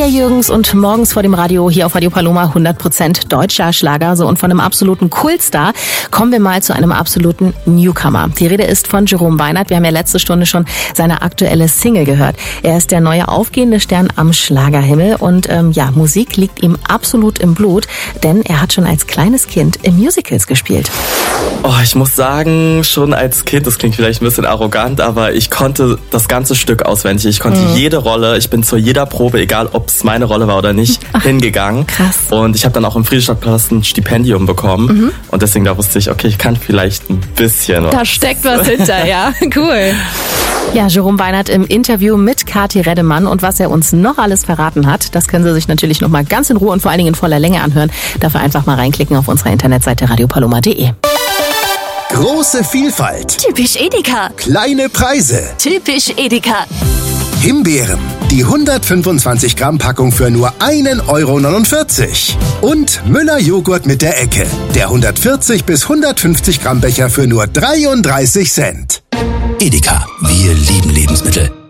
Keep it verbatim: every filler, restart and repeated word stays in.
Maja Jürgens und morgens vor dem Radio hier auf Radio Paloma hundert Prozent deutscher Schlager. So, und von einem absoluten Kultstar kommen wir mal zu einem absoluten Newcomer. Die Rede ist von Jerome Weinert. Wir haben ja letzte Stunde schon seine aktuelle Single gehört. Er ist der neue aufgehende Stern am Schlagerhimmel und ähm, ja, Musik liegt ihm absolut im Blut, denn er hat schon als kleines Kind in Musicals gespielt. Oh, ich muss sagen, schon als Kind, das klingt vielleicht ein bisschen arrogant, aber ich konnte das ganze Stück auswendig. Ich konnte mhm. jede Rolle, ich bin zu jeder Probe, egal ob es meine Rolle war oder nicht, Ach, hingegangen. Krass. Und ich habe dann auch im Friedrichstadtpalast ein Stipendium bekommen. Mhm. Und deswegen da wusste ich, okay, ich kann vielleicht ein bisschen was. Da steckt was hinter, ja. Cool. Ja, Jerome Weinert im Interview mit Kathi Reddemann, und was er uns noch alles verraten hat, das können Sie sich natürlich noch mal ganz in Ruhe und vor allen Dingen in voller Länge anhören. Dafür einfach mal reinklicken auf unserer Internetseite radio paloma punkt de. Große Vielfalt. Typisch Edeka. Kleine Preise. Typisch Edeka. Himbeeren. Die hundertfünfundzwanzig Gramm Packung für nur einen Euro neunundvierzig. Und Müller Joghurt mit der Ecke. Der hundertvierzig bis hundertfünfzig Gramm Becher für nur dreiunddreißig Cent. Edeka. Wir lieben Lebensmittel.